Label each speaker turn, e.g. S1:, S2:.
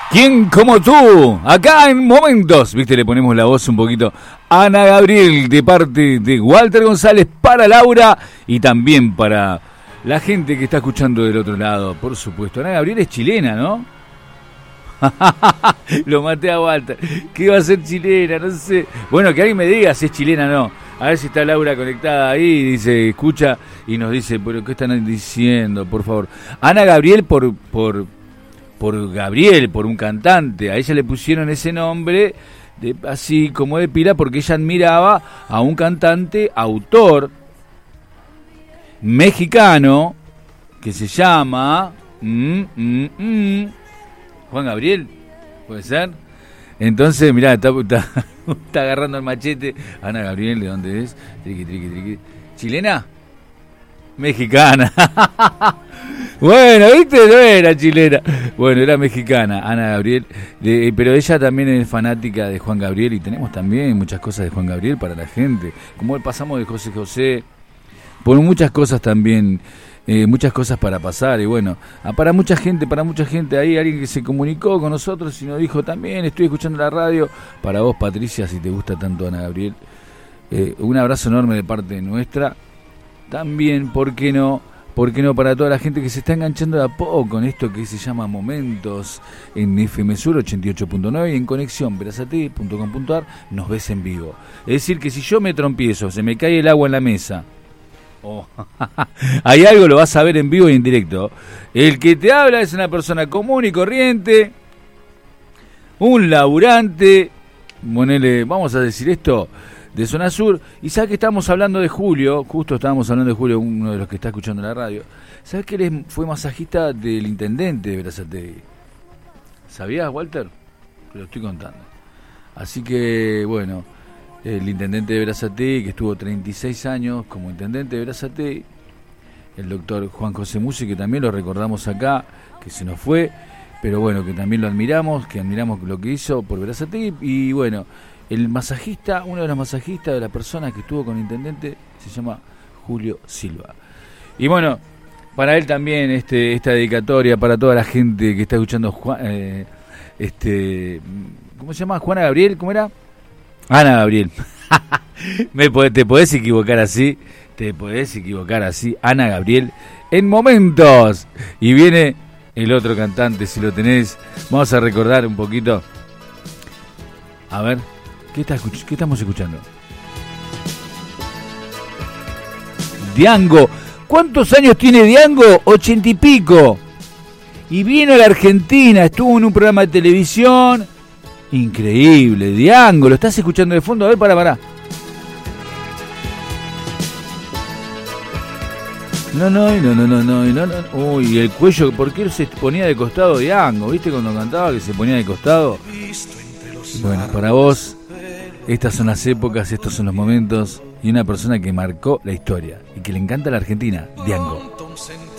S1: ¿Quién como tú? Acá en Momentos, viste, le ponemos la voz un poquito. Ana Gabriel, de parte de Walter González, para Laura y también para la gente que está escuchando del otro lado, por supuesto. Ana Gabriel es chilena, ¿no? Lo maté a Walter. ¿Qué va a ser chilena? No sé. Bueno, que alguien me diga si es chilena o no. A ver si está Laura conectada ahí, dice, escucha y nos dice, pero ¿qué están diciendo? Por favor. Ana Gabriel por Gabriel, por un cantante. A ella le pusieron ese nombre así como de pila porque ella admiraba a un cantante, autor mexicano que se llama Juan Gabriel, ¿puede ser? Entonces, mirá, está agarrando el machete. Ana Gabriel, ¿de dónde es? Triqui. ¿Chilena? Mexicana. Bueno, ¿viste? No era chilena. Bueno, era mexicana, Ana Gabriel. Pero ella también es fanática de Juan Gabriel y tenemos también muchas cosas de Juan Gabriel para la gente. Como pasamos de José José, por muchas cosas también. Muchas cosas para pasar y bueno, para mucha gente, hay alguien que se comunicó con nosotros y nos dijo también, estoy escuchando la radio, para vos Patricia, si te gusta tanto Ana Gabriel, un abrazo enorme de parte nuestra, también, ¿por qué no para toda la gente que se está enganchando de a poco con esto que se llama Momentos en FM Sur 88.9 y en conexión verazate.com.ar nos ves en vivo, es decir que si yo me trompiezo, se me cae el agua en la mesa, hay algo, lo vas a ver en vivo y en directo. El que te habla es una persona común y corriente, un laburante, vamos a decir esto, de Zona Sur. Y sabes que estamos hablando de Julio, justo estábamos hablando de Julio, uno de los que está escuchando la radio. ¿Sabes que él fue masajista del intendente de Berazategui? ¿Sabías, Walter? Te lo estoy contando. Así que, bueno, el intendente de Berazategui, que estuvo 36 años como intendente de Berazategui, el doctor Juan José Musi, que también lo recordamos acá, que se nos fue, pero bueno, que también lo admiramos, lo que hizo por Berazategui, y bueno, el masajista, uno de los masajistas de la persona que estuvo con el intendente, se llama Julio Silva. Y bueno, para él también esta dedicatoria, para toda la gente que está escuchando, ¿cómo se llama? Juana Gabriel, ¿cómo era? Ana Gabriel. Te podés equivocar así. Ana Gabriel en Momentos. Y viene el otro cantante, si lo tenés. Vamos a recordar un poquito. A ver, ¿qué estamos escuchando? Diango. ¿Cuántos años tiene Diango? 80 y pico. Y vino a la Argentina, estuvo en un programa de televisión. Increíble, Diango, ¿lo estás escuchando de fondo? A ver, pará. No. Uy, el cuello, ¿por qué se ponía de costado Diango? ¿Viste cuando cantaba que se ponía de costado? Bueno, para vos, estas son las épocas, estos son los momentos y una persona que marcó la historia y que le encanta la Argentina, Diango.